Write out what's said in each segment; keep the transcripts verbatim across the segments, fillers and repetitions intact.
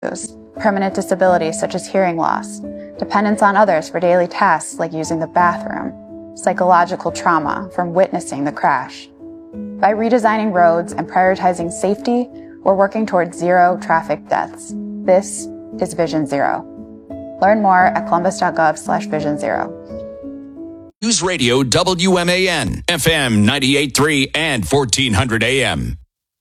permanent disabilities such as hearing loss, dependence on others for daily tasks like using the bathroom, psychological trauma from witnessing the crash. By redesigning roads and prioritizing safety, we're working towards zero traffic deaths. This is Vision Zero. Learn more at columbus.gov slash vision zero. News Radio W M A N, F M ninety-eight point three and fourteen hundred A M.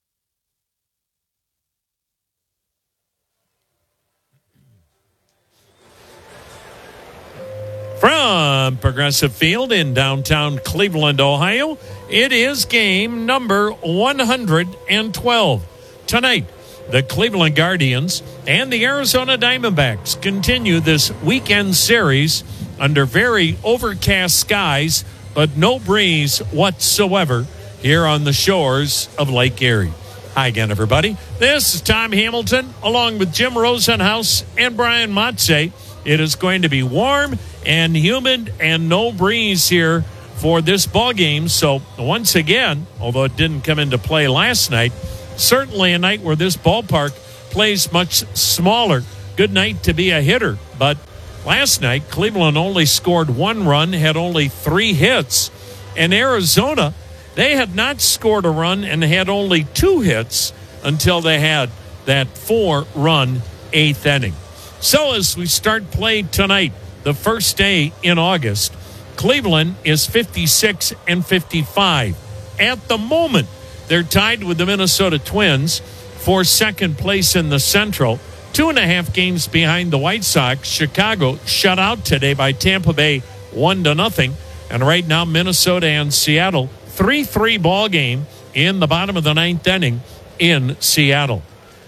From Progressive Field in downtown Cleveland, Ohio, it is game number one hundred twelve. Tonight, the Cleveland Guardians and the Arizona Diamondbacks continue this weekend series under very overcast skies, but no breeze whatsoever here on the shores of Lake Erie. Hi again, everybody. This is Tom Hamilton, along with Jim Rosenhaus and Brian Motze. It is going to be warm and humid and no breeze here for this ball game. So once again, although it didn't come into play last night, certainly a night where this ballpark plays much smaller. Good night to be a hitter. But last night, Cleveland only scored one run, had only three hits. And Arizona, they had not scored a run and had only two hits until they had that four-run eighth inning. So as we start play tonight, the first day in August, Cleveland is fifty-six and fifty-five. At the moment, they're tied with the Minnesota Twins for second place in the Central. Two and a half games behind the White Sox. Chicago shut out today by Tampa Bay one to nothing. And right now, Minnesota and Seattle, three three ball game in the bottom of the ninth inning in Seattle.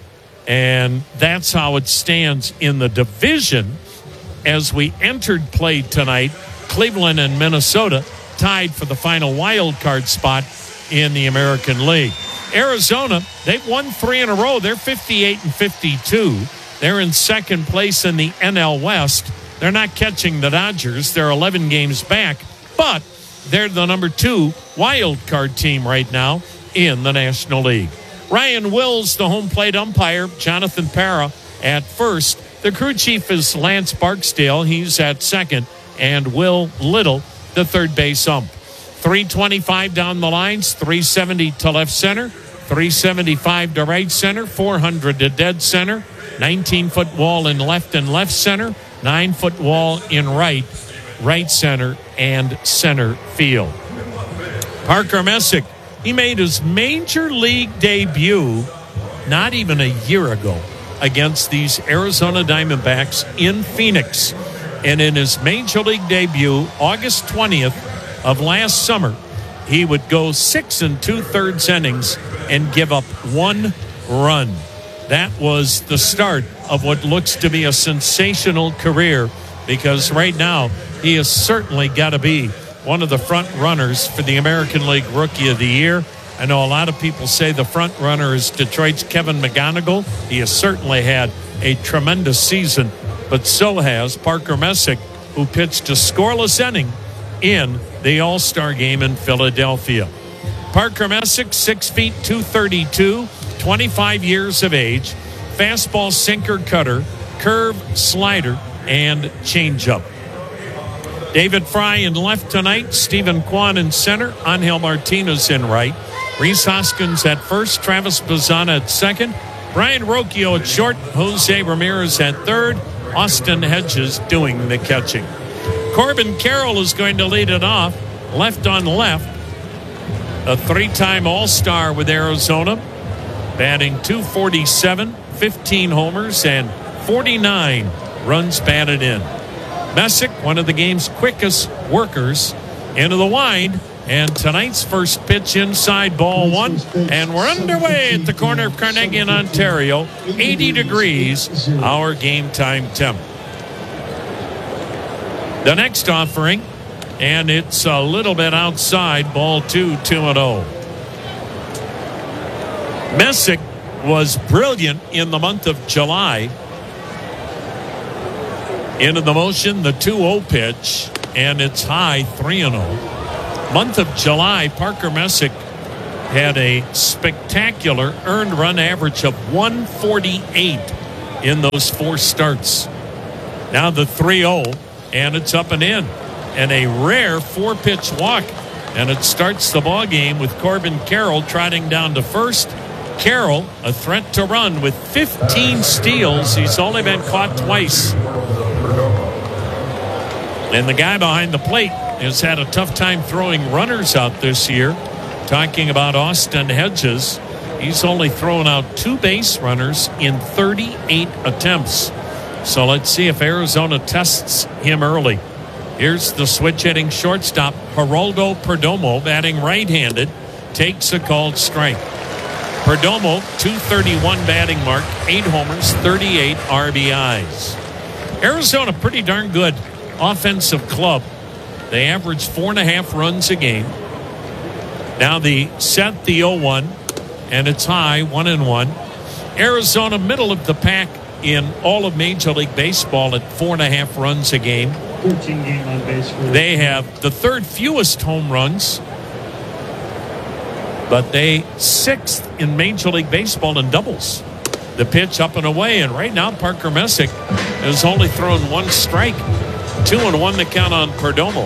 And that's how it stands in the division. As we entered play tonight, Cleveland and Minnesota tied for the final wild card spot in the American League. Arizona, they've won three in a row. They're fifty-eight and fifty-two. They're in second place in the N L West. They're not catching the Dodgers. They're eleven games back, but they're the number two wild card team right now in the National League. Ryan Wills, the home plate umpire. Jonathan Parra at first. The crew chief is Lance Barksdale. He's at second. And Will Little, the third base ump. three twenty-five down the lines, three seventy to left center, three seventy-five to right center, four hundred to dead center, nineteen-foot wall in left and left center, nine-foot wall in right, right center, and center field. Parker Messick, he made his major league debut not even a year ago against these Arizona Diamondbacks in Phoenix. And in his major league debut, August twentieth of last summer, he would go six and two-thirds innings and give up one run. That was the start of what looks to be a sensational career, because right now he has certainly got to be one of the front runners for the American League Rookie of the Year. I know a lot of people say the front runner is Detroit's Kevin McGonigal. He has certainly had a tremendous season, but so has Parker Messick, who pitched a scoreless inning in the All-Star game in Philadelphia. Parker Messick, six feet two thirty-two, twenty-five years of age, fastball, sinker, cutter, curve, slider, and changeup. David Fry in left tonight, Stephen Kwan in center, Angel Martinez in right, Rhys Hoskins at first, Travis Bazzana at second, Brian Rocchio at short, Jose Ramirez at third, Austin Hedges doing the catching. Corbin Carroll is going to lead it off, left on left, a three-time All-Star with Arizona, batting two forty-seven, fifteen homers, and forty-nine runs batted in. Messick, one of the game's quickest workers, into the wide, and tonight's first pitch inside, ball one, and we're underway at the corner of Carnegie and Ontario, eighty degrees, our game time temp. The next offering, and it's a little bit outside, ball two, two and oh. Messick was brilliant in the month of July. Into the motion, the two oh pitch, and it's high, three and oh. Month of July, Parker Messick had a spectacular earned run average of one forty-eight. in those four starts. Now the three oh, and it's up and in. And a rare four-pitch walk. And it starts the ball game with Corbin Carroll trotting down to first. Carroll, a threat to run with fifteen steals. He's only been caught twice. And the guy behind the plate has had a tough time throwing runners out this year. Talking about Austin Hedges. He's only thrown out two base runners in thirty-eight attempts. So let's see if Arizona tests him early. Here's the switch-hitting shortstop, Geraldo Perdomo, batting right-handed, takes a called strike. Perdomo, two thirty-one batting mark, eight homers, thirty-eight R B Is. Arizona, pretty darn good offensive club. They average four and a half runs a game. Now the set, the oh one, and it's high, one and one. Arizona, middle of the pack in all of Major League Baseball at four and a half runs a game. fourteen game on base. They have the third fewest home runs, but they sixth in Major League Baseball in doubles. The pitch up and away, and right now Parker Messick has only thrown one strike. Two and one to count on Perdomo.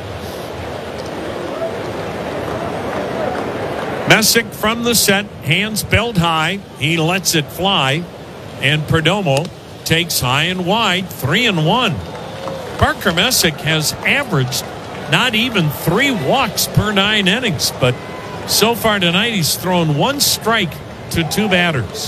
Messick from the set, hands belt high. He lets it fly, and Perdomo takes high and wide, three and one. Parker Messick has averaged not even three walks per nine innings, but so far tonight he's thrown one strike to two batters.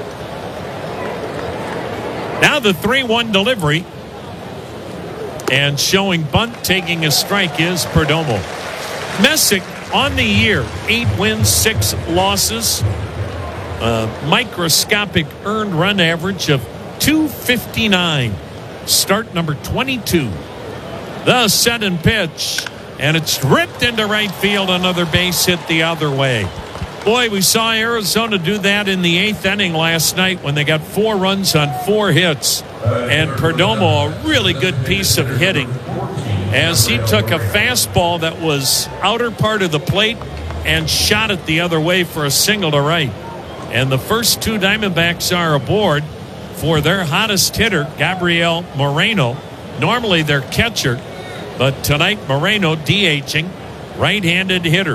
Now the three one delivery, and showing bunt, taking a strike is Perdomo. Messick on the year, eight wins, six losses, a microscopic earned run average of two fifty-nine. Start number twenty-two. The set and pitch, and it's ripped into right field. Another base hit the other way. Boy, we saw Arizona do that in the eighth inning last night when they got four runs on four hits. And Perdomo, a really good piece of hitting, as he took a fastball that was outer part of the plate and shot it the other way for a single to right. And the first two Diamondbacks are aboard for their hottest hitter, Gabriel Moreno. Normally their catcher, but tonight Moreno DHing, right-handed hitter.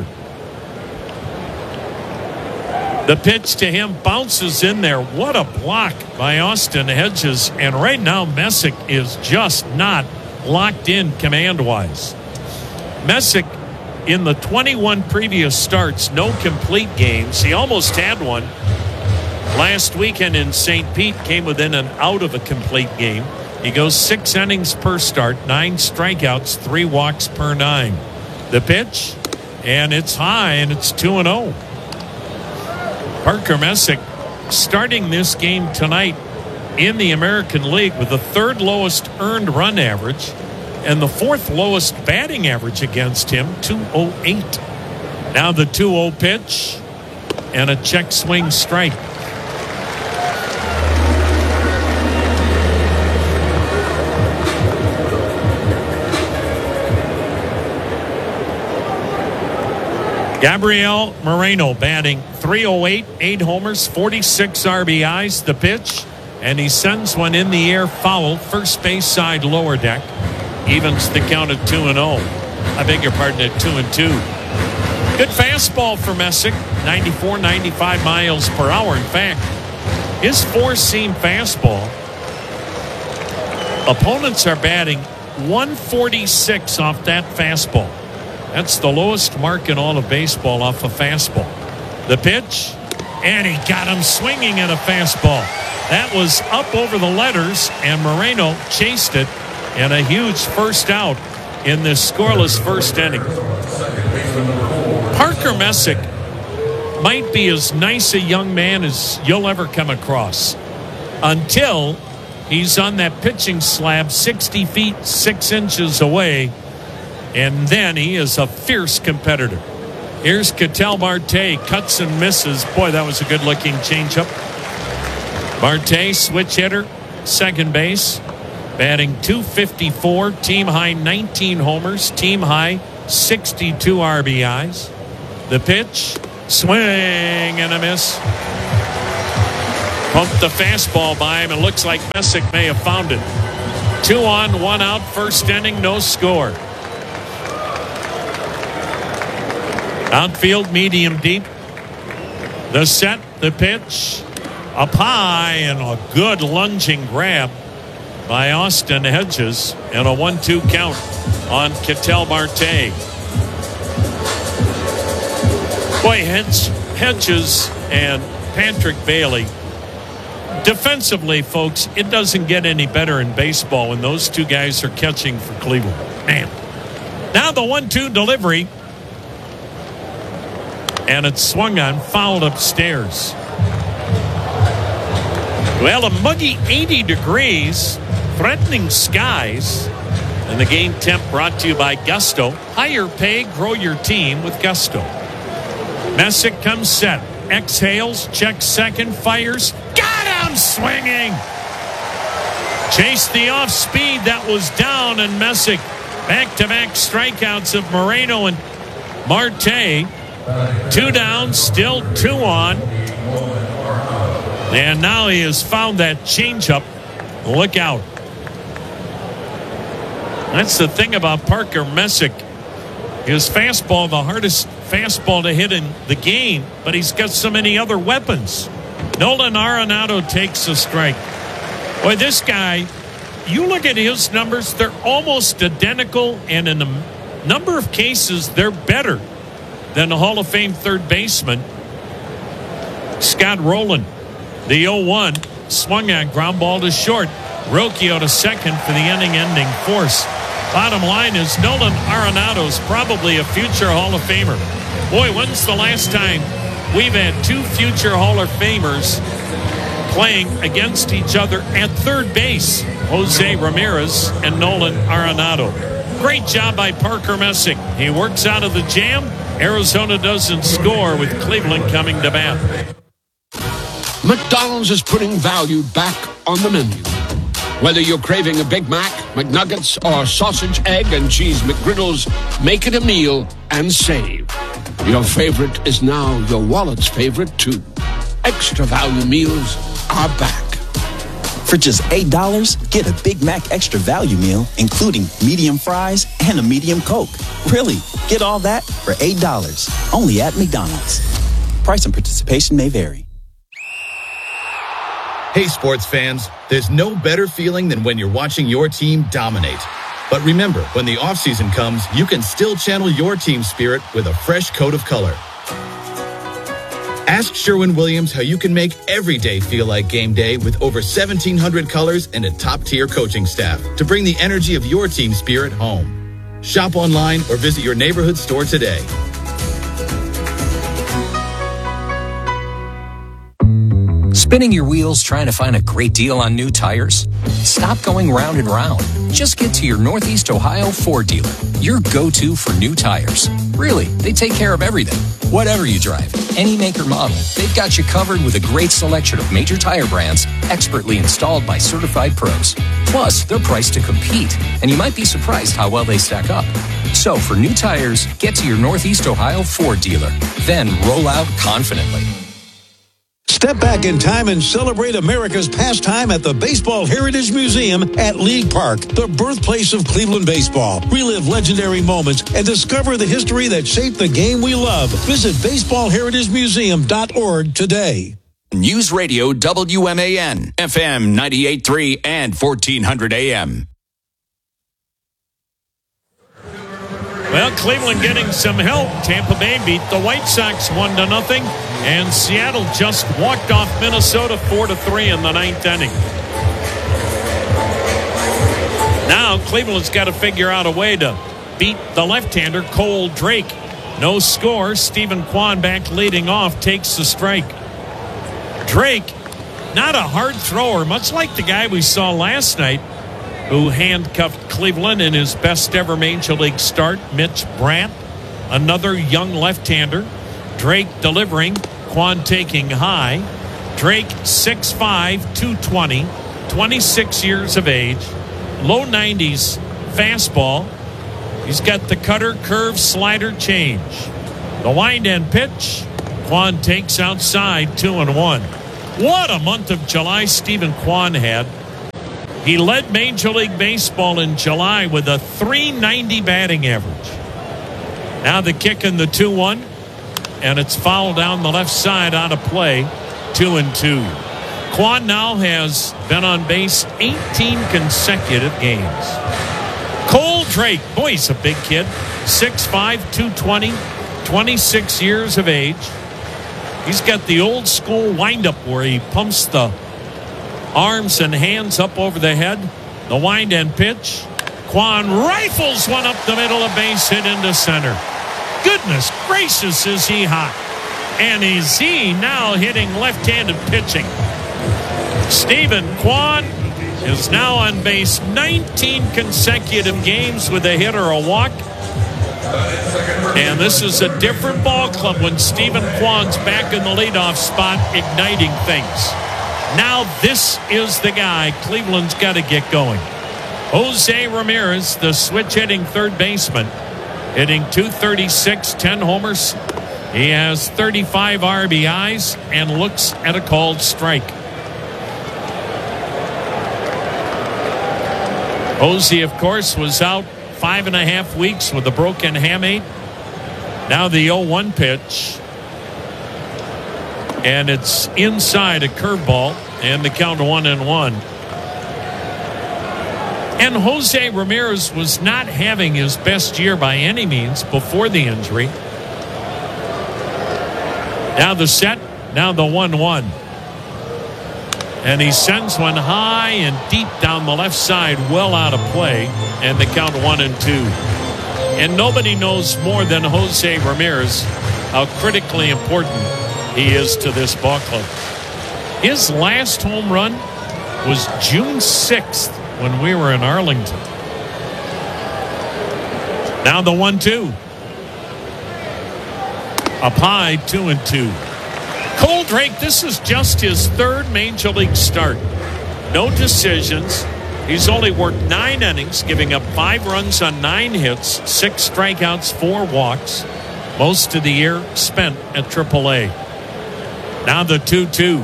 The pitch to him bounces in there. What a block by Austin Hedges. And right now Messick is just not locked in command-wise. Messick, in the twenty-one previous starts, no complete games. He almost had one last weekend in Saint Pete, came within an out of a complete game. He goes six innings per start, nine strikeouts, three walks per nine. The pitch, and it's high, and it's two and oh. Parker Messick starting this game tonight in the American League with the third lowest earned run average and the fourth lowest batting average against him, two oh eight. Now the two oh pitch, and a check swing strike. Gabriel Moreno batting three oh eight, eight homers, forty-six R B Is. The pitch, and he sends one in the air foul, first base side lower deck. Evens the count at two and oh. I beg your pardon, at two and two. Good fastball for Messick, ninety-four, ninety-five miles per hour. In fact, his four-seam fastball, opponents are batting one forty-six off that fastball. That's the lowest mark in all of baseball off a fastball. The pitch, and he got him swinging at a fastball. That was up over the letters, and Moreno chased it, and a huge first out in this scoreless first inning. Parker Messick might be as nice a young man as you'll ever come across until he's on that pitching slab sixty feet, six inches away. And then he is a fierce competitor. Here's Ketel Marte, cuts and misses. Boy, that was a good-looking changeup. Marte, switch hitter, second base, batting two fifty-four, team high nineteen homers, team high sixty-two R B Is. The pitch, swing and a miss. Pumped the fastball by him. It looks like Messick may have found it. Two on, one out, first inning, no score. Outfield, medium deep. The set, the pitch, up high, and a good lunging grab by Austin Hedges, and a one two count on Ketel Marte. Boy, Hedges, Hedges and Patrick Bailey. Defensively, folks, it doesn't get any better in baseball when those two guys are catching for Cleveland. Man. Now the one two delivery. And it's swung on, fouled upstairs. Well, a muggy eighty degrees, threatening skies. And the game temp brought to you by Gusto. Higher pay, grow your team with Gusto. Messick comes set. Exhales, checks second, fires. Got him swinging. Chased the off speed that was down, and Messick back-to-back strikeouts of Moreno and Marte. Two down, still two on. And now he has found that changeup. Look out. That's the thing about Parker Messick. His fastball, the hardest fastball to hit in the game, but he's got so many other weapons. Nolan Arenado takes a strike. Boy, this guy, you look at his numbers, they're almost identical, and in a number of cases, they're better than the Hall of Fame third baseman, Scott Rowland. The oh one swung on, ground ball to short. Rocchio to second for the inning-ending force. Bottom line is Nolan Arenado's probably a future Hall of Famer. Boy, when's the last time we've had two future Hall of Famers playing against each other at third base? Jose Ramirez and Nolan Arenado. Great job by Parker Messick. He works out of the jam. Arizona doesn't score with Cleveland coming to bat. McDonald's is putting value back on the menu. Whether you're craving a Big Mac, McNuggets, or sausage, egg, and cheese McGriddles, make it a meal and save. Your favorite is now your wallet's favorite, too. Extra value meals are back. For just eight dollars, get a Big Mac Extra Value Meal, including medium fries and a medium Coke. Really, get all that for eight dollars. Only at McDonald's. Price and participation may vary. Hey, sports fans, there's no better feeling than when you're watching your team dominate. But remember, when the offseason comes, you can still channel your team spirit with a fresh coat of color. Ask Sherwin-Williams how you can make every day feel like game day with over seventeen hundred colors and a top-tier coaching staff to bring the energy of your team spirit home. Shop online or visit your neighborhood store today. Spinning your wheels trying to find a great deal on new tires? Stop going round and round. Just get to your Northeast Ohio Ford dealer, your go-to for new tires. Really, they take care of everything. Whatever you drive, any make or model, they've got you covered with a great selection of major tire brands expertly installed by certified pros. Plus, they're priced to compete, and you might be surprised how well they stack up. So, for new tires, get to your Northeast Ohio Ford dealer. Then roll out confidently. Step back in time and celebrate America's pastime at the Baseball Heritage Museum at League Park, the birthplace of Cleveland baseball. Relive legendary moments and discover the history that shaped the game we love. Visit baseball heritage museum dot org today. News Radio W M A N, F M ninety-eight point three and fourteen hundred A M. Well, Cleveland getting some help. Tampa Bay beat the White Sox one to nothing, and Seattle just walked off Minnesota four to three in the ninth inning. Now Cleveland's got to figure out a way to beat the left-hander Cole Drake. No score. Stephen Kwan back leading off, takes the strike. Drake, not a hard thrower, much like the guy we saw last night, who handcuffed Cleveland in his best ever Major League start, Mitch Brandt, another young left-hander. Drake delivering, Kwan taking high. Drake six five, two twenty, twenty-six years of age, low nineties fastball. He's got the cutter, curve, slider, change. The wind and pitch, Kwan takes outside, two and one. What a month of July Stephen Kwan had. He led Major League Baseball in July with a three ninety batting average. Now the kick in the two one, and it's fouled down the left side out of play, two and two. Kwan now has been on base eighteen consecutive games. Cole Drake, boy, he's a big kid, six five, two twenty, twenty-six years of age. He's got the old school windup where he pumps the arms and hands up over the head. The wind and pitch. Kwan rifles one up the middle, a base hit into center. Goodness gracious, is he hot. And is he now hitting left-handed pitching. Stephen Kwan is now on base nineteen consecutive games with a hit or a walk. And this is a different ball club when Stephen Kwan's back in the leadoff spot igniting things. Now this is the guy Cleveland's got to get going. Jose Ramirez, the switch-hitting third baseman, hitting two thirty-six, ten homers. He has thirty-five R B Is and looks at a called strike. Jose, of course, was out five and a half weeks with a broken hamate. Now the oh one pitch. And it's inside, a curveball, and the count one and one. And Jose Ramirez was not having his best year by any means before the injury. Now the set, now the one one. And he sends one high and deep down the left side, well out of play, and the count one and two. And nobody knows more than Jose Ramirez how critically important he is to this ball club. His last home run was June sixth when we were in Arlington. Now the one two. Up high, two and two. Cole Drake, this is just his third Major League start. No decisions. He's only worked nine innings, giving up five runs on nine hits, six strikeouts, four walks. Most of the year spent at triple A. Now the two two.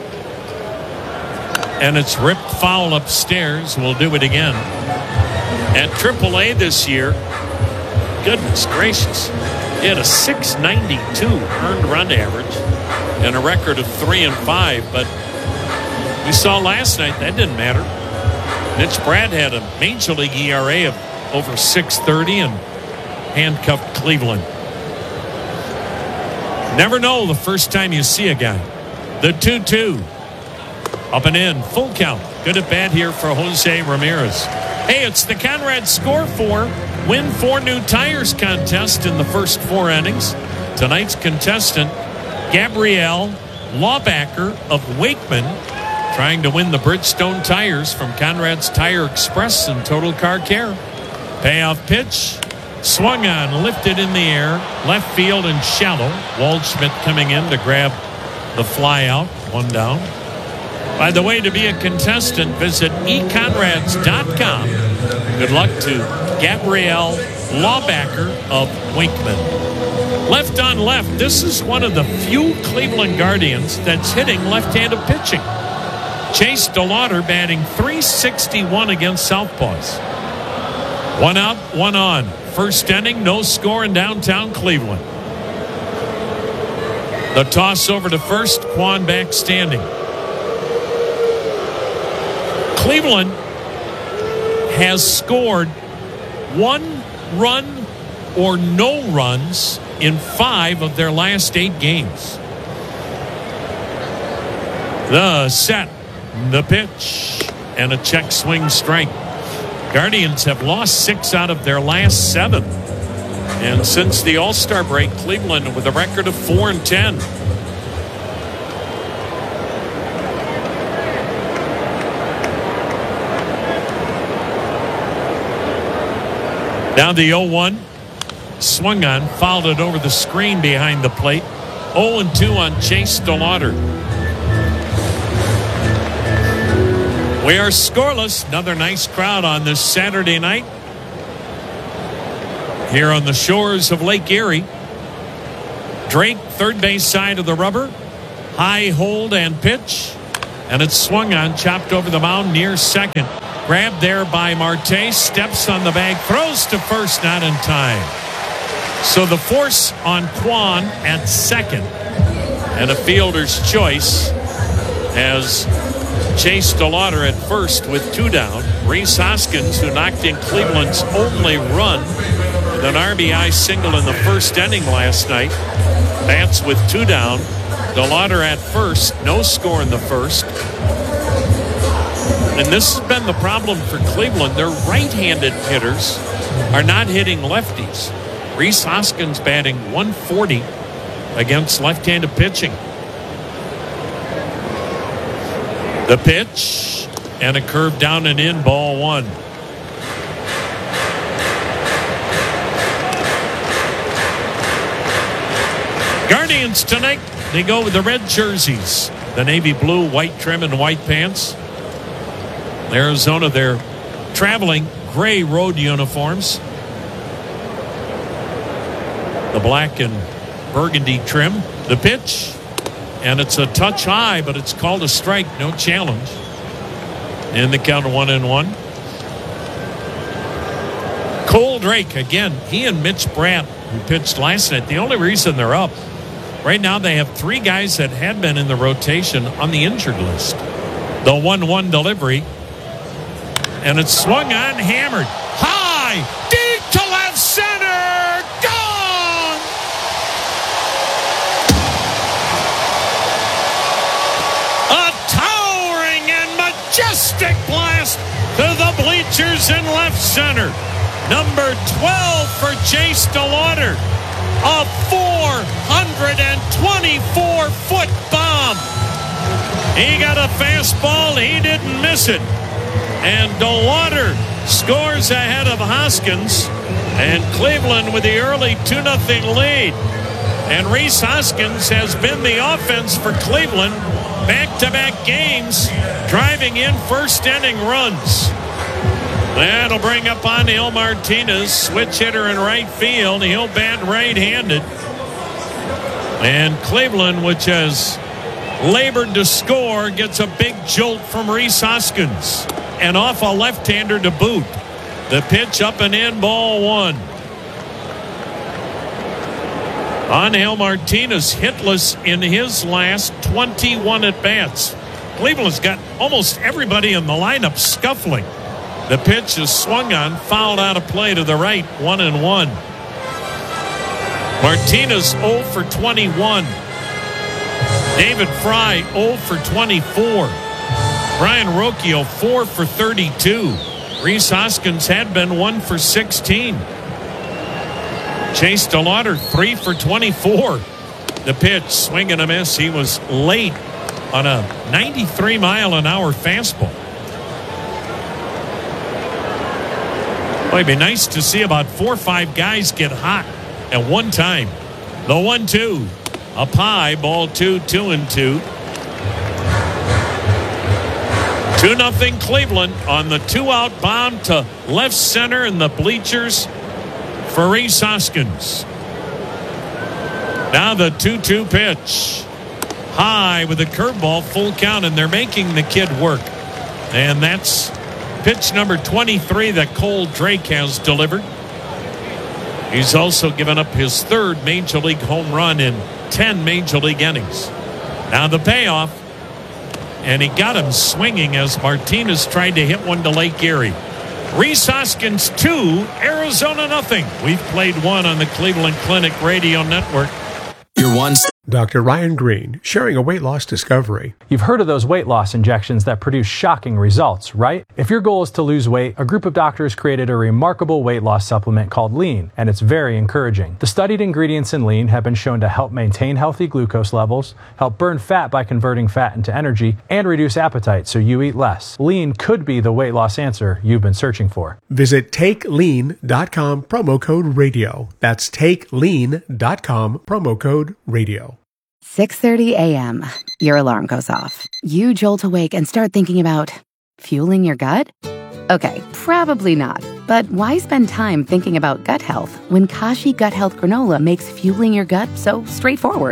And it's ripped foul upstairs. We'll do it again. At triple A this year, goodness gracious, he had a six ninety-two earned run average and a record of three and five. But we saw last night that didn't matter. Mitch Brad had a Major League E R A of over six thirty and handcuffed Cleveland. Never know the first time you see a guy. The two two. Up and in. Full count. Good at bat here for Jose Ramirez. Hey, it's the Conrad Score four Win four New Tires contest in the first four innings. Tonight's contestant, Gabrielle Lawbacker of Wakeman, trying to win the Bridgestone tires from Conrad's Tire Express and Total Car Care. Payoff pitch. Swung on, lifted in the air, left field and shallow. Waldschmidt coming in to grab the fly out, one down. By the way, to be a contestant, visit e conrads dot com. Good luck to Gabrielle Lawbacker of Wakeman. Left on left, this is one of the few Cleveland Guardians that's hitting left-handed pitching. Chase DeLauder batting three sixty-one against Southpaws. One out, one on. First inning, no score in downtown Cleveland. The toss over to first, Kwan back standing. Cleveland has scored one run or no runs in five of their last eight games. The set, the pitch, and a check swing strike. Guardians have lost six out of their last seven. And since the All-Star break, Cleveland with a record of four and ten. Now the oh one. Swung on, fouled it over the screen behind the plate. oh and two on Chase DeLauder. We are scoreless. Another nice crowd on this Saturday night here on the shores of Lake Erie. Drake, third base side of the rubber. High hold and pitch. And it's swung on, chopped over the mound near second. Grabbed there by Marte. Steps on the bag. Throws to first, not in time. So the force on Kwan at second. And a fielder's choice as Chase DeLauder at first with two down. Rhys Hoskins, who knocked in Cleveland's only run with an R B I single in the first inning last night, bats with two down. DeLauder at first, no score in the first. And this has been the problem for Cleveland. Their right-handed hitters are not hitting lefties. Rhys Hoskins batting one forty against left-handed pitching. The pitch and a curve down and in, ball one. Guardians tonight, they go with the red jerseys, the navy blue, white trim, and white pants. Arizona, they're traveling gray road uniforms, the black and burgundy trim. The pitch, and it's a touch high, but it's called a strike, no challenge. In the count, one and one. Cole Drake, again, he and Mitch Bratt, who pitched last night, the only reason they're up, right now they have three guys that had been in the rotation on the injured list. The one one delivery, and it's swung on, hammered. High, deep to left center, gone! A towering and majestic blast to the bleachers in left center. Number twelve for Chase DeLauder. A four hundred twenty-four foot bomb. He got a fastball. He didn't miss it. And DeLauder scores ahead of Hoskins. And Cleveland with the early two nothing lead. And Rhys Hoskins has been the offense for Cleveland back-to-back games, driving in first inning runs. That'll bring up Angel Martinez, switch hitter in right field. He'll bat right-handed. And Cleveland, which has labored to score, gets a big jolt from Rhys Hoskins. And off a left-hander to boot. The pitch up and in, ball one. Angel Martinez hitless in his last twenty-one at-bats. Cleveland's got almost everybody in the lineup scuffling. The pitch is swung on, fouled out of play to the right, one and one. Martinez oh for twenty-one. David Fry oh for twenty-four. Brian Rocchio four for thirty-two. Rhys Hoskins had been one for sixteen. Chase DeLauder three for twenty-four. The pitch, swing and a miss. He was late on a ninety-three mile an hour fastball. Well, it'd be nice to see about four or five guys get hot at one time. The one two. Up high, ball two, two and two. Two nothing Cleveland on the two out bomb to left center in the bleachers for Rhys Hoskins. Now the two two pitch. High with a curveball, full count, and they're making the kid work. And that's pitch number twenty-three that Cole Drake has delivered. He's also given up his third Major League home run in ten Major League innings. Now the payoff, and he got him swinging as Martinez tried to hit one to Lake Erie. Rhys Hoskins two, Arizona nothing. We've played one on the Cleveland Clinic Radio Network. Your one. Doctor Ryan Green, sharing a weight loss discovery. You've heard of those weight loss injections that produce shocking results, right? If your goal is to lose weight, a group of doctors created a remarkable weight loss supplement called Lean, and it's very encouraging. The studied ingredients in Lean have been shown to help maintain healthy glucose levels, help burn fat by converting fat into energy, and reduce appetite so you eat less. Lean could be the weight loss answer you've been searching for. Visit take lean dot com, promo code radio. That's take lean dot com, promo code radio. six thirty a.m. Your alarm goes off. You jolt awake and start thinking about fueling your gut? Okay, probably not. But why spend time thinking about gut health when Kashi Gut Health Granola makes fueling your gut so straightforward?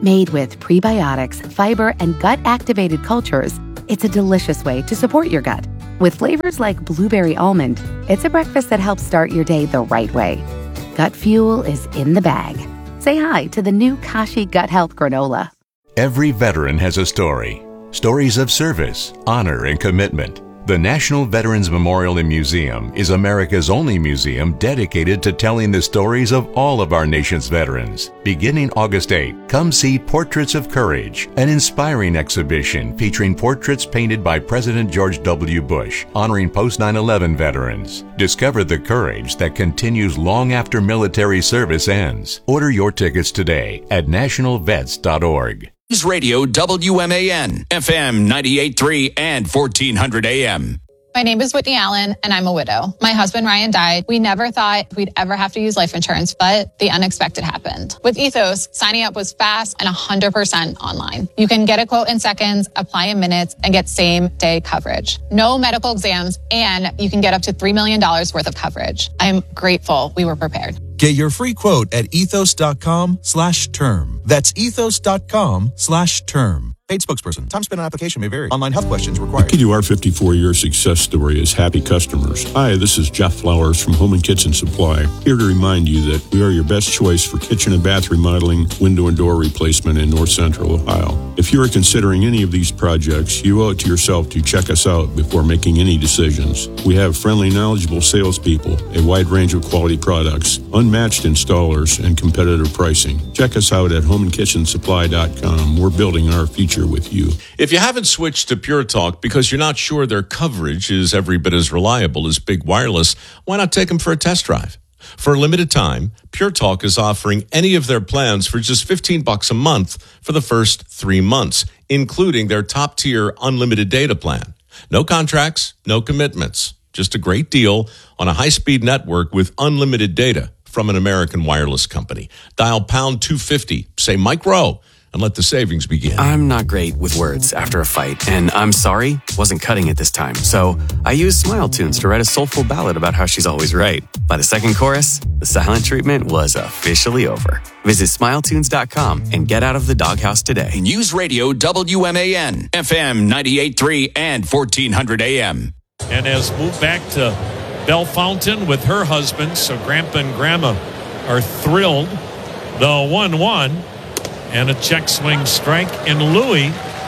Made with prebiotics, fiber, and gut-activated cultures, it's a delicious way to support your gut. With flavors like blueberry almond, it's a breakfast that helps start your day the right way. Gut Fuel is in the bag. Say hi to the new Kashi Gut Health Granola. Every veteran has a story. Stories of service, honor, and commitment. The National Veterans Memorial and Museum is America's only museum dedicated to telling the stories of all of our nation's veterans. Beginning August eighth, come see Portraits of Courage, an inspiring exhibition featuring portraits painted by President George W. Bush, honoring post nine eleven veterans. Discover the courage that continues long after military service ends. Order your tickets today at national vets dot org. News Radio W M A N, F M ninety-eight point three and fourteen hundred A M. My name is Whitney Allen, and I'm a widow. My husband, Ryan, died. We never thought we'd ever have to use life insurance, but the unexpected happened. With Ethos, signing up was fast and one hundred percent online. You can get a quote in seconds, apply in minutes, and get same-day coverage. No medical exams, and you can get up to three million dollars worth of coverage. I'm grateful we were prepared. Get your free quote at ethos.com slash term. That's ethos.com slash term. Paid spokesperson. Time spent on application may vary. Online health questions required. The key to our fifty-four-year success story is happy customers. Hi, this is Jeff Flowers from Home and Kitchen Supply, here to remind you that we are your best choice for kitchen and bath remodeling, window and door replacement in North Central Ohio. If you are considering any of these projects, you owe it to yourself to check us out before making any decisions. We have friendly, knowledgeable salespeople, a wide range of quality products, unmatched installers, and competitive pricing. Check us out at home and kitchen supply dot com. We're building our future with you. If you haven't switched to Pure Talk because you're not sure their coverage is every bit as reliable as Big Wireless, why not take them for a test drive? For a limited time, Pure Talk is offering any of their plans for just fifteen bucks a month for the first three months, including their top-tier unlimited data plan. No contracts, no commitments, just a great deal on a high-speed network with unlimited data from an American wireless company. Dial pound two fifty, say Mike Rowe, and let the savings begin. I'm not great with words after a fight, and I'm sorry wasn't cutting it this time. So I used Smile Tunes to write a soulful ballad about how she's always right. By the second chorus, the silent treatment was officially over. Visit smile tunes dot com and get out of the doghouse today. News Radio W M A N, F M ninety-eight point three and fourteen hundred A M. And has moved back to Belle Fountain with her husband, so Grandpa and Grandma are thrilled. The one one. And a check swing strike. And Louis,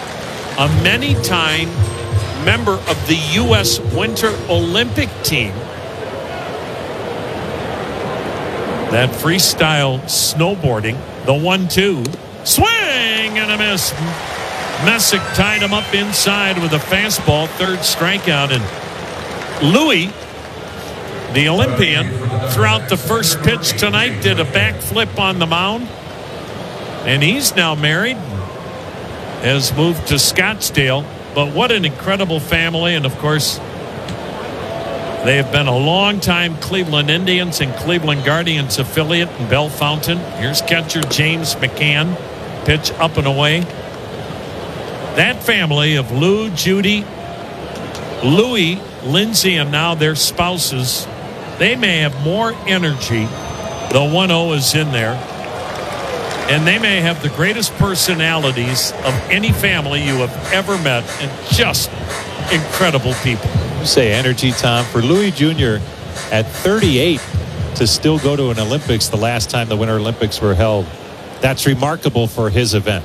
a many-time member of the U S Winter Olympic team. That freestyle snowboarding, the one two. Swing and a miss. Messick tied him up inside with a fastball, third strikeout. And Louis, the Olympian, throughout the first pitch tonight, did a backflip on the mound. And he's now married, has moved to Scottsdale. But what an incredible family. And, of course, they have been a long-time Cleveland Indians and Cleveland Guardians affiliate in Belle Fountain. Here's catcher James McCann. Pitch up and away. That family of Lou, Judy, Louie, Lindsay, and now their spouses, they may have more energy. The one oh is in there. And they may have the greatest personalities of any family you have ever met, and just incredible people. You say energy, Tom. For Louis Junior at thirty-eight to still go to an Olympics the last time the Winter Olympics were held, that's remarkable for his event.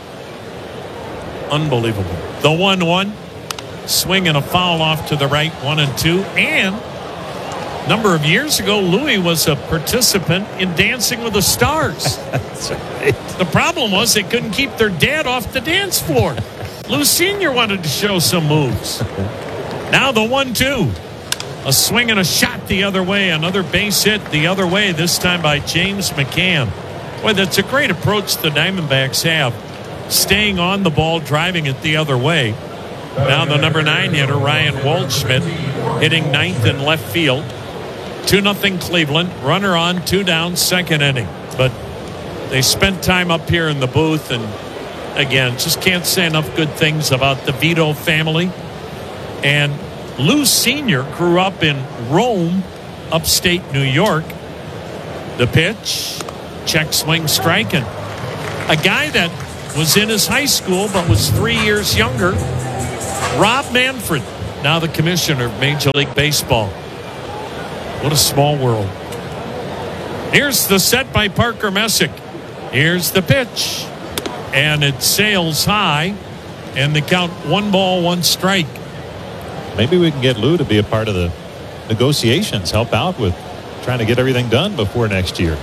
Unbelievable. The one one. Swing and a foul off to the right, one and two. And a number of years ago, Louis was a participant in Dancing with the Stars. That's right. The problem was they couldn't keep their dad off the dance floor. Lou Senior wanted to show some moves. Now the one two. A swing and a shot the other way. Another base hit the other way, this time by James McCann. Boy, that's a great approach the Diamondbacks have. Staying on the ball, driving it the other way. Now the number nine hitter, Ryan Waldschmidt, hitting ninth in left field. two nothing Cleveland. Runner on, two down, second inning. But they spent time up here in the booth, and again, just can't say enough good things about the Vito family. And Lou Senior grew up in Rome, upstate New York. The pitch, check swing, striking. A guy that was in his high school but was three years younger. Rob Manfred, now the commissioner of Major League Baseball. What a small world. Here's the set by Parker Messick. Here's the pitch. And it sails high. And the count one ball, one strike. Maybe we can get Lou to be a part of the negotiations, help out with trying to get everything done before next year.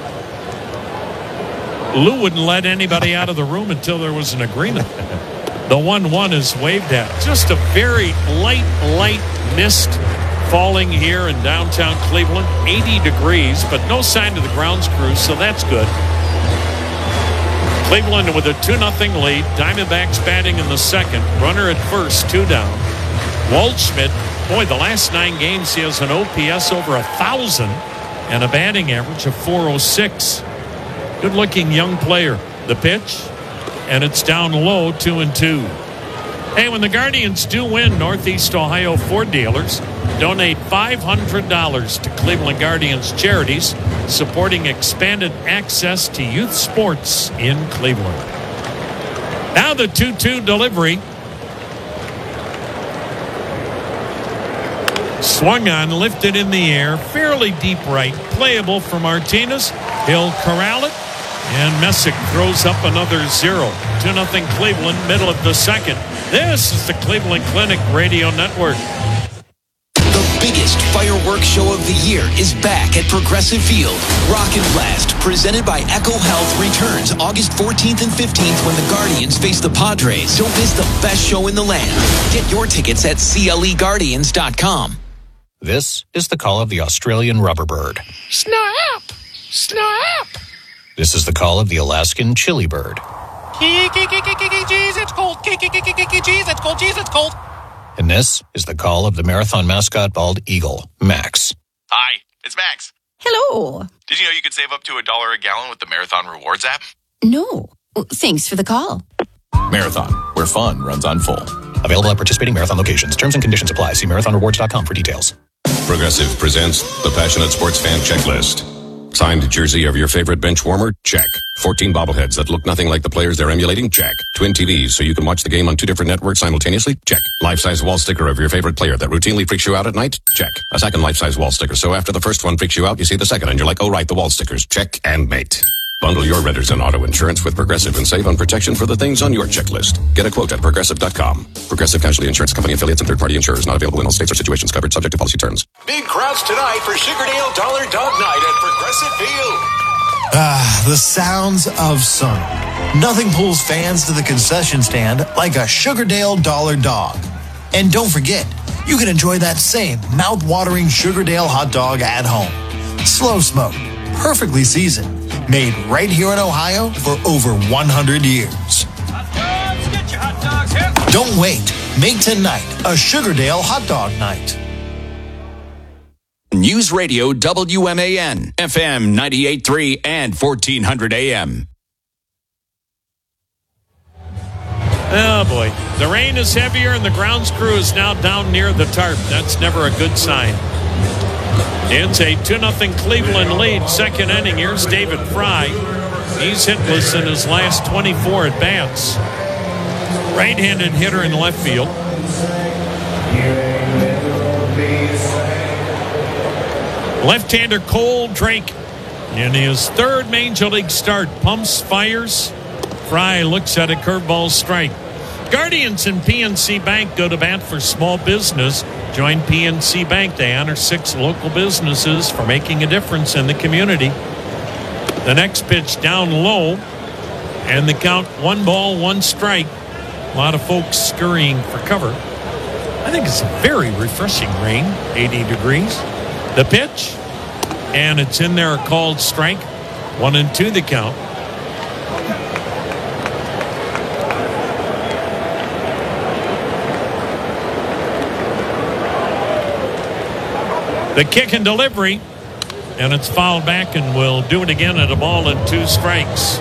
Lou wouldn't let anybody out of the room until there was an agreement. The one one is waved at. Just a very light, light mist falling here in downtown Cleveland. eighty degrees, but no sign of the grounds crew, so that's good. Cleveland with a two nothing lead. Diamondbacks batting in the second. Runner at first, two down. Waldschmidt, boy, the last nine games he has an O P S over a thousand and a batting average of four oh six. Good-looking young player. The pitch, and it's down low, two and two. Hey, when the Guardians do win, Northeast Ohio Ford dealers donate five hundred dollars to Cleveland Guardians charities, supporting expanded access to youth sports in Cleveland. Now the two two delivery. Swung on, lifted in the air, fairly deep right, playable for Martinez. He'll corral it, and Messick throws up another zero. two nothing Cleveland, middle of the second. This is the Cleveland Clinic Radio Network. The biggest fireworks show of the year is back at Progressive Field. Rocket Blast, presented by Echo Health, returns August fourteenth and fifteenth when the Guardians face the Padres. Don't miss the best show in the land. Get your tickets at C L E Guardians dot com. This is the call of the Australian rubberbird. Snap! Snap! This is the call of the Alaskan chili bird. Jeez, it's cold. Jeez, it's cold. Jeez, it's cold. And this is the call of the marathon mascot bald eagle, Max. Hi, it's Max. Hello. Did you know you could save up to a dollar a gallon with the Marathon Rewards app? No. Thanks for the call. Marathon, where fun runs on full. Available at participating Marathon locations. Terms and conditions apply. See marathon rewards dot com for details. Progressive presents the Passionate Sports Fan Checklist. Signed jersey of your favorite bench warmer? Check. fourteen bobbleheads that look nothing like the players they're emulating? Check. Twin T Vs so you can watch the game on two different networks simultaneously? Check. Life-size wall sticker of your favorite player that routinely freaks you out at night? Check. A second life-size wall sticker so after the first one freaks you out, you see the second and you're like, oh right, the wall stickers. Check and mate. Bundle your renters and auto insurance with Progressive and save on protection for the things on your checklist. Get a quote at Progressive dot com. Progressive Casualty Insurance Company affiliates and third-party insurers not available in all states or situations covered subject to policy terms. Big crowds tonight for Sugardale Dollar Dog Night at Progressive Field. Ah, the sounds of summer. Nothing pulls fans to the concession stand like a Sugardale Dollar Dog. And don't forget, you can enjoy that same mouth-watering Sugardale hot dog at home. Slow smoked, perfectly seasoned, made right here in Ohio for over one hundred years. Get your hot dogs here. Don't wait. Make tonight a Sugardale hot dog night. News Radio W M A N, F M ninety-eight point three and fourteen hundred A M. Oh, boy. The rain is heavier and the grounds crew is now down near the tarp. That's never a good sign. It's a two nothing Cleveland lead. Second inning. Here's David Fry. He's hitless in his last twenty-four at-bats. Right-handed hitter in left field. Left-hander Cole Drake in his third Major League start. Pumps, fires. Fry looks at a curveball strike. Guardians and P N C Bank go to bat for small business. Join P N C Bank. They honor six local businesses for making a difference in the community. The next pitch down low, and the count one ball, one strike. A lot of folks scurrying for cover. I think it's a very refreshing rain, eighty degrees. The pitch, and it's in there, a called strike. One and two the count. The kick and delivery, and it's fouled back, and we'll do it again at a ball and two strikes.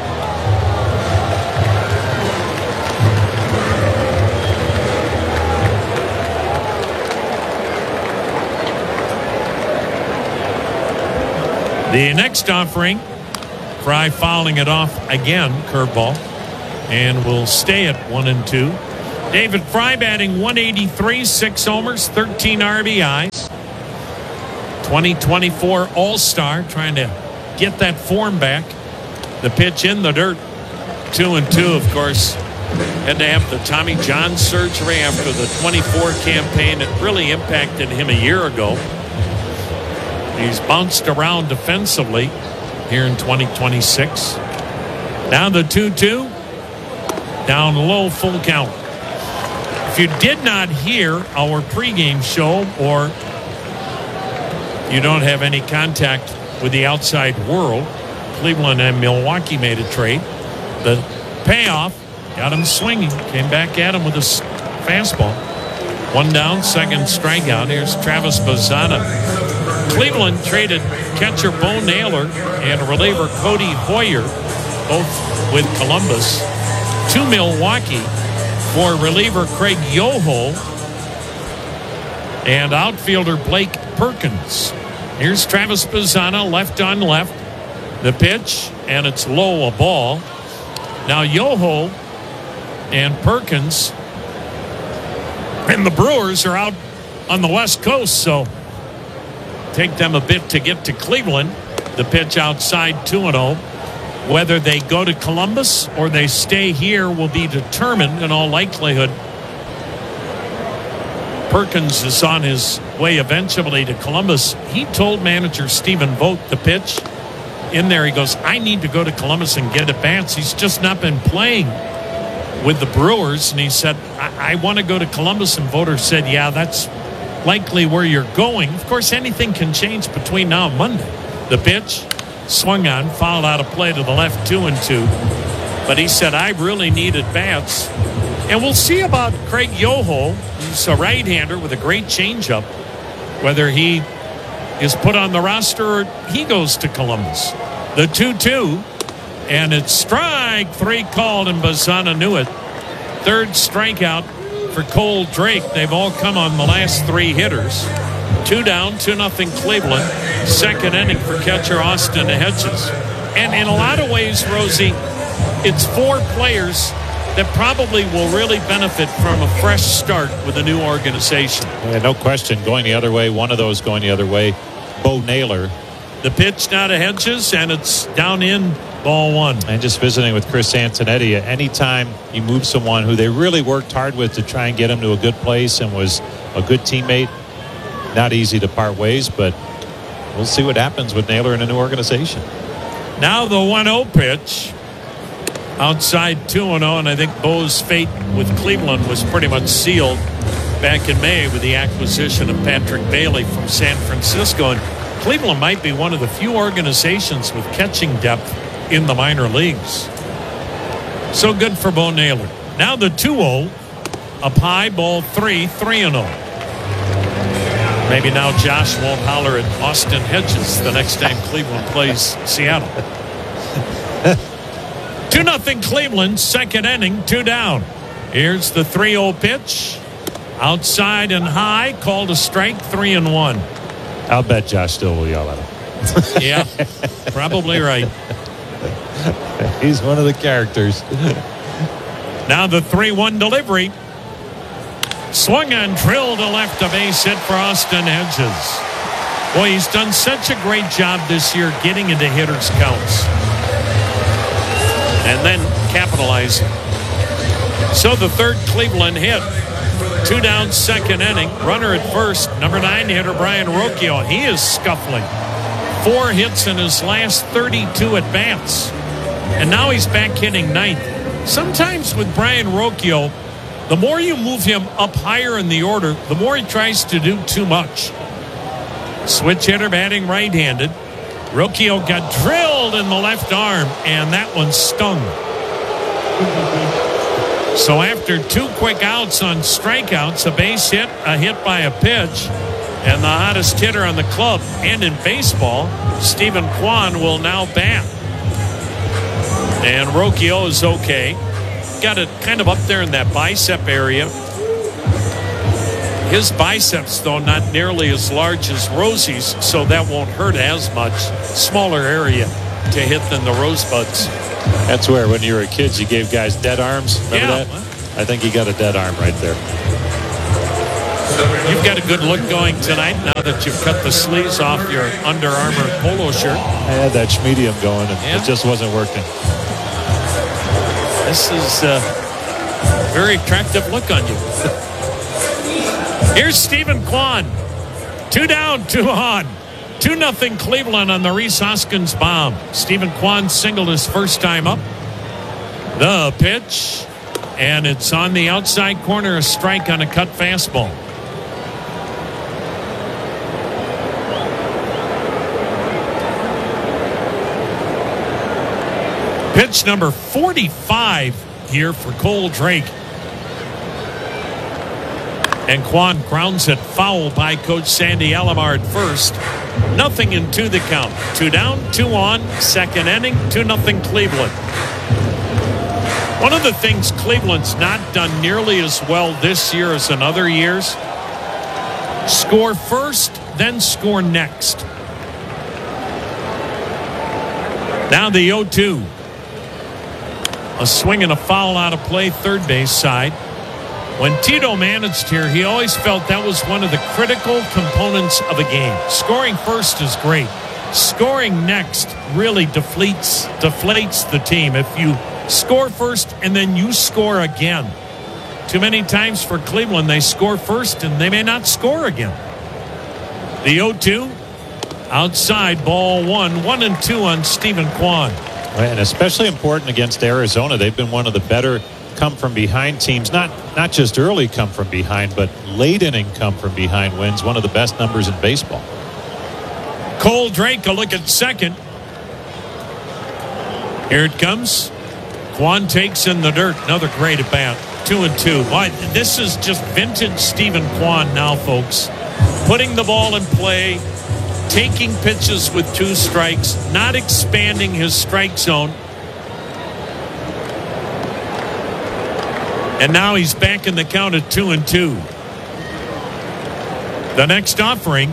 The next offering, Fry fouling it off again, curveball. and will stay at one and two. David Fry batting one eighty-three, six homers, thirteen R B Is. twenty twenty-four All-Star, trying to get that form back. The pitch in the dirt. Two and two, of course. Had to have the Tommy John surgery after the twenty-four campaign. It really impacted him a year ago. He's bounced around defensively here in twenty twenty-six. Now the two two. Down low, full count. If you did not hear our pregame show, or you don't have any contact with the outside world, Cleveland and Milwaukee made a trade. The payoff got him swinging. Came back at him with a fastball. One down, second strikeout. Here's Travis Bazzana. Cleveland traded catcher Bo Naylor and reliever Cody Hoyer, both with Columbus, to Milwaukee for reliever Craig Yoho and outfielder Blake Perkins. Here's Travis Bazzana, left on left. The pitch, and it's low, a ball. Now Yoho and Perkins and the Brewers are out on the West Coast, so take them a bit to get to Cleveland. The pitch outside, two and oh. Whether they go to Columbus or they stay here will be determined in all likelihood. Perkins is on his way eventually to Columbus. He told manager Stephen Vogt, the pitch in there, he goes, I need to go to Columbus and get at bats. He's just not been playing with the Brewers. And he said, I, I want to go to Columbus. And Voter said, yeah, that's likely where you're going. Of course, anything can change between now and Monday. The pitch swung on, fouled out of play to the left, two and two. But he said, I really need at bats. And we'll see about Craig Yoho. He's a right-hander with a great changeup. Whether he is put on the roster or he goes to Columbus. The two two, and it's strike three called, and Bazzana knew it. Third strikeout for Cole Drake. They've all come on the last three hitters. Two down, two nothing Cleveland. Second inning for catcher Austin Hedges. And in a lot of ways, Rosie, it's four players that probably will really benefit from a fresh start with a new organization. Yeah, no question. Going the other way, one of those going the other way. Bo Naylor. The pitch now to Hedges, and it's down in, ball one. And just visiting with Chris Antonetti, anytime you move someone who they really worked hard with to try and get him to a good place and was a good teammate, not easy to part ways, but we'll see what happens with Naylor in a new organization. Now the one oh pitch. Outside two and oh, and I think Bo's fate with Cleveland was pretty much sealed back in May with the acquisition of Patrick Bailey from San Francisco. And Cleveland might be one of the few organizations with catching depth in the minor leagues. So good for Bo Naylor. Now the two oh, up high, ball three, three and oh. Maybe now Josh won't holler at Austin Hedges the next time Cleveland plays Seattle. two nothing Cleveland, second inning, two down. Here's the three oh pitch. Outside and high, called a strike, three and one. I'll bet Josh still will yell at him. Yeah, probably right. He's one of the characters. Now the three one delivery. Swung and drilled to left, a base hit for Austin Hedges. Boy, he's done such a great job this year getting into hitters' counts and then capitalizing. So the third Cleveland hit. Two down, second inning. Runner at first. Number nine hitter Brian Rocchio. He is scuffling. Four hits in his last thirty-two at bats. And now he's back hitting ninth. Sometimes with Brian Rocchio, the more you move him up higher in the order, the more he tries to do too much. Switch hitter batting right-handed. Rocchio got drilled in the left arm, and that one stung. So after two quick outs on strikeouts, a base hit, a hit by a pitch, and the hottest hitter on the club and in baseball, Stephen Kwan, will now bat. And Rocchio is okay. Got it kind of up there in that bicep area. His biceps, though, not nearly as large as Rosie's, so that won't hurt as much. Smaller area to hit than the Rosebuds. That's where, when you were kids, you gave guys dead arms. Remember Yeah. that? I think he got a dead arm right there. You've got a good look going tonight now that you've cut the sleeves off your Under Armour polo shirt. I had that medium going, and Yeah. it just wasn't working. This is a very attractive look on you. Here's Stephen Kwan. Two down, two on. two nothing Cleveland on the Rhys Hoskins bomb. Stephen Kwan singled his first time up. The pitch. And it's on the outside corner, a strike on a cut fastball. Pitch number forty-five here for Cole Drake. And Kwan grounds it foul by Coach Sandy Alomar at first. Nothing in two the count. Two down, two on. Second inning, two nothing Cleveland. One of the things Cleveland's not done nearly as well this year as in other years, score first, then score next. Now the oh two. A swing and a foul out of play, third base side. When Tito managed here, he always felt that was one of the critical components of a game. Scoring first is great. Scoring next really deflates, deflates the team. If you score first and then you score again. Too many times for Cleveland, they score first and they may not score again. The oh two, outside, ball one, one and two on Stephen Kwan. And especially important against Arizona. They've been one of the better come-from-behind teams. Not not just early come-from-behind, but late inning come-from-behind wins. One of the best numbers in baseball. Cole Drake, a look at second. Here it comes. Kwan takes in the dirt. Another great at bat. Two and two. Why, this is just vintage Stephen Kwan now, folks. Putting the ball in play, taking pitches with two strikes, not expanding his strike zone. And now he's back in the count at two and two. The next offering.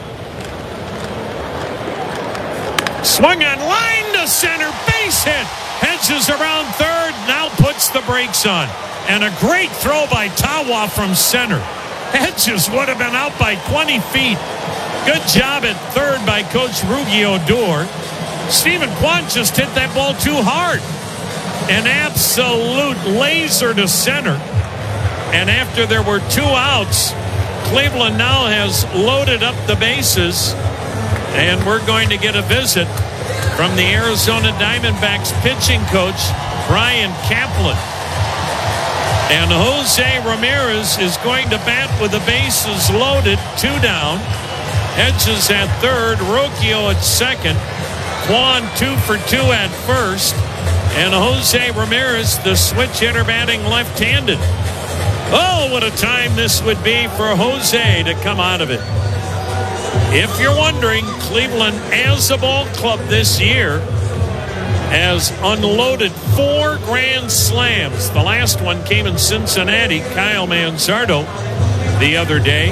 Swung on line to center, base hit. Hedges around third, now puts the brakes on. And a great throw by Tawa from center. Hedges would have been out by twenty feet. Good job at third by Coach Rugi Odor. Stephen Kwan just hit that ball too hard. An absolute laser to center. And after there were two outs, Cleveland now has loaded up the bases. And we're going to get a visit from the Arizona Diamondbacks pitching coach, Brian Kaplan. And Jose Ramirez is going to bat with the bases loaded, two down. Hedges at third, Rocchio at second. Kwan two for two at first. And Jose Ramirez, the switch hitter, batting left-handed. Oh, what a time this would be for Jose to come out of it. If you're wondering, Cleveland, as a ball club this year, has unloaded four grand slams. The last one came in Cincinnati, Kyle Manzardo, the other day.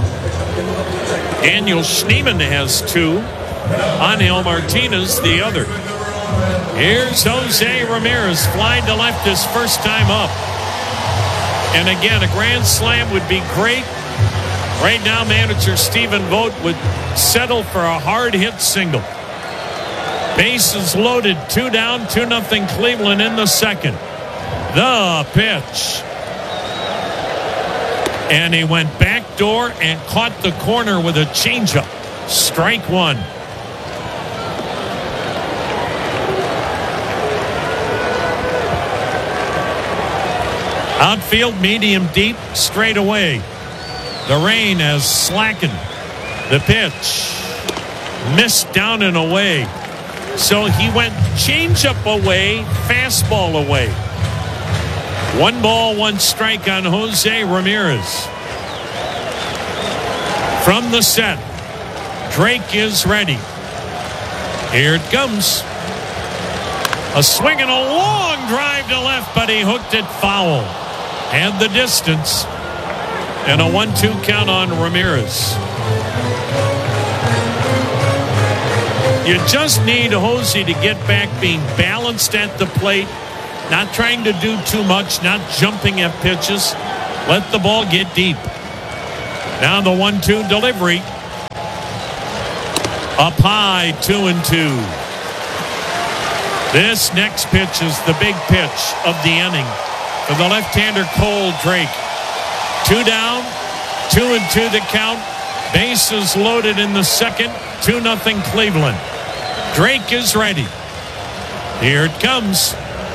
Daniel Schneemann has two. Angel Martinez, the other. Here's Jose Ramirez, flying to left his first time up. And again, a grand slam would be great. Right now, manager Stephen Vogt would settle for a hard hit single. Bases loaded, two down, two nothing Cleveland in the second. The pitch. And he went back door and caught the corner with a changeup. Strike one. Outfield, medium deep, straight away. The rain has slackened. The pitch missed down and away. So he went changeup away, fastball away. One ball, one strike on Jose Ramirez. From the set, Drake is ready. Here it comes. A swing and a long drive to left, but he hooked it foul. And the distance. And a one two count on Ramirez. You just need Hosey to get back being balanced at the plate, not trying to do too much, not jumping at pitches. Let the ball get deep. Now the one two delivery. Up high, two and two. This next pitch is the big pitch of the inning for the left-hander Cole Drake. Two down, two and two the count. Bases loaded in the second, two nothing Cleveland. Drake is ready. Here it comes.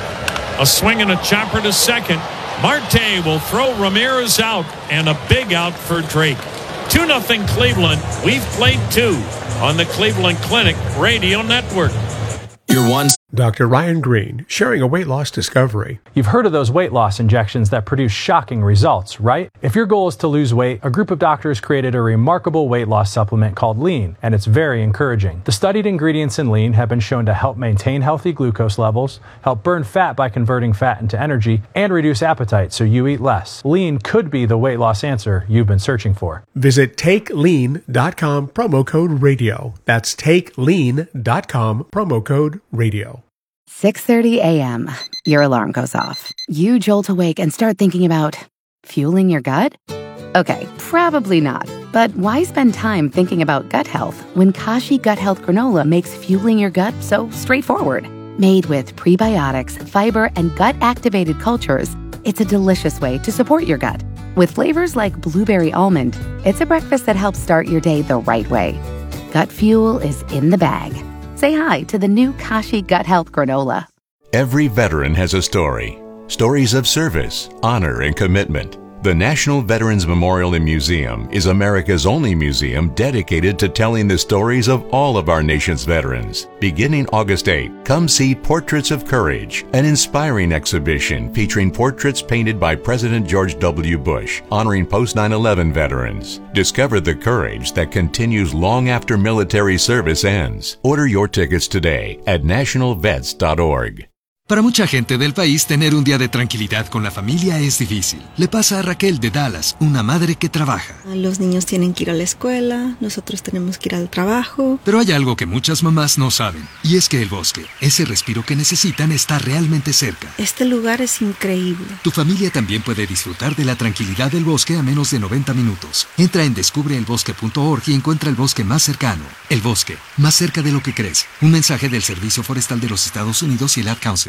A swing and a chopper to second. Marte will throw Ramirez out, and a big out for Drake. two nothing Cleveland. We've played two on the Cleveland Clinic Radio Network. Your one. Doctor Ryan Green, sharing a weight loss discovery. You've heard of those weight loss injections that produce shocking results, right? If your goal is to lose weight, a group of doctors created a remarkable weight loss supplement called Lean, and it's very encouraging. The studied ingredients in Lean have been shown to help maintain healthy glucose levels, help burn fat by converting fat into energy, and reduce appetite so you eat less. Lean could be the weight loss answer you've been searching for. Visit take lean dot com, promo code radio. That's take lean dot com, promo code radio. six thirty a.m. Your alarm goes off. You jolt awake and start thinking about fueling your gut? Okay, probably not. But why spend time thinking about gut health when Kashi Gut Health Granola makes fueling your gut so straightforward? Made with prebiotics, fiber, and gut-activated cultures, it's a delicious way to support your gut. With flavors like blueberry almond, it's a breakfast that helps start your day the right way. Gut fuel is in the bag. Say hi to the new Kashi Gut Health Granola. Every veteran has a story. Stories of service, honor, and commitment. The National Veterans Memorial and Museum is America's only museum dedicated to telling the stories of all of our nation's veterans. Beginning August eighth, come see Portraits of Courage, an inspiring exhibition featuring portraits painted by President George W. Bush, honoring post nine eleven veterans. Discover the courage that continues long after military service ends. Order your tickets today at national vets dot org. Para mucha gente del país, tener un día de tranquilidad con la familia es difícil. Le pasa a Raquel de Dallas, una madre que trabaja. Los niños tienen que ir a la escuela, nosotros tenemos que ir al trabajo. Pero hay algo que muchas mamás no saben, y es que el bosque, ese respiro que necesitan, está realmente cerca. Este lugar es increíble. Tu familia también puede disfrutar de la tranquilidad del bosque a menos de noventa minutos. Entra en descubre el bosque punto org y encuentra el bosque más cercano. El bosque, más cerca de lo que crees. Un mensaje del Servicio Forestal de los Estados Unidos y el Ad Council.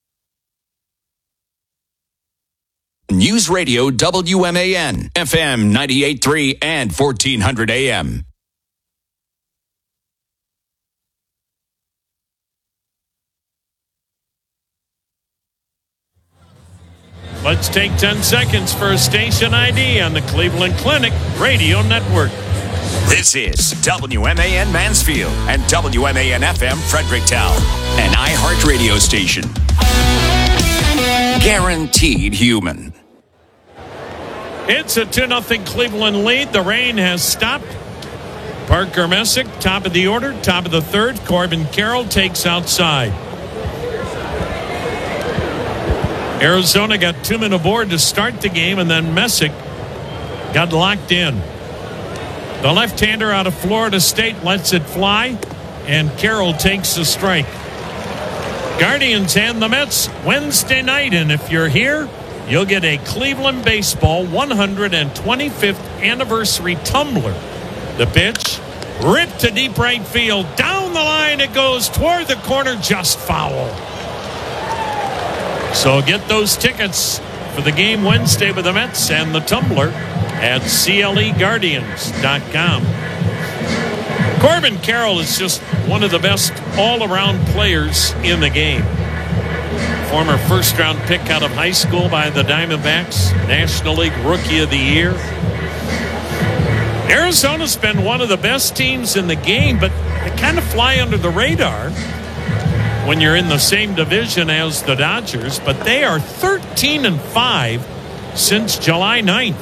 News Radio W M A N, F M ninety-eight point three and fourteen hundred A M. Let's take ten seconds for a station I D on the Cleveland Clinic Radio Network. This is W M A N Mansfield and W M A N F M Fredericktown, an iHeart radio station. Guaranteed human. It's a two nothing Cleveland lead. The rain has stopped. Parker Messick, top of the order, top of the third. Corbin Carroll takes outside. Arizona got two men aboard to start the game, and then Messick got locked in. The left-hander out of Florida State lets it fly, and Carroll takes the strike. Guardians and the Mets Wednesday night, and if you're here, you'll get a Cleveland Baseball one hundred twenty-fifth anniversary tumbler. The pitch, ripped to deep right field. Down the line it goes toward the corner, just foul. So get those tickets for the game Wednesday with the Mets and the tumbler at C L E Guardians dot com. Corbin Carroll is just one of the best all-around players in the game. Former first-round pick out of high school by the Diamondbacks, National League Rookie of the Year. Arizona's been one of the best teams in the game, but they kind of fly under the radar when you're in the same division as the Dodgers. But they are thirteen and five since July ninth.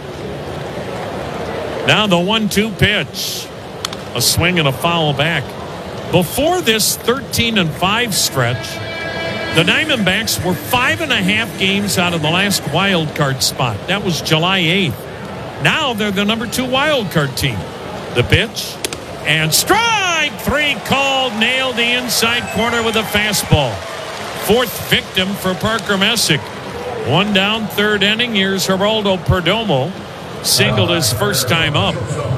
Now the one two pitch. A swing and a foul back. Before this thirteen and five stretch, the Diamondbacks were five and a half games out of the last wild card spot. That was July eighth. Now they're the number two wild card team. The pitch and strike Strike three called, nailed the inside corner with a fastball. Fourth victim for Parker Messick. One down, third inning. Here's Geraldo Perdomo. Singled his first time up.